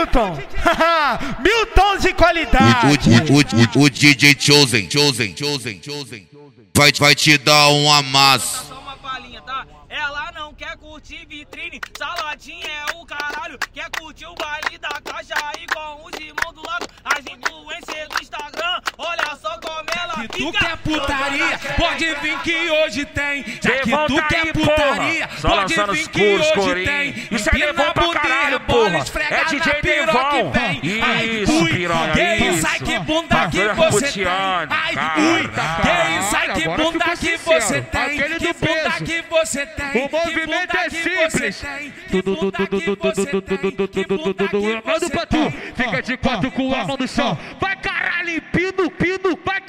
Milton. Milton de qualidade. O DJ Chosen vai te dar um amasso. Só uma palhinha, tá? Ela não quer curtir vitrine, saladinha é o caralho. Quer curtir o baile da caixa aí com os irmãos do lado. As influências do Instagram, olha só como ela Se fica. tu quer putaria, pode vir que hoje tem. Já que Levanta tu quer aí, putaria, porra. Só pode lançando vir os que coros, hoje corinho. tem. Isso é Devon pra caralho, porra. É DJ Devon. Isso, piranha, isso. Ai, que bunda que Bagulho você tem. Putiane, Ai, cara. ui, que isso, ai, que Agora bunda ficou que sincero. você tem. Aquele Que do bunda peso. que você tem. O movimento é simples. Manda pra tu. Fica de quatro com a mão no chão. Vai caralho, pino, vai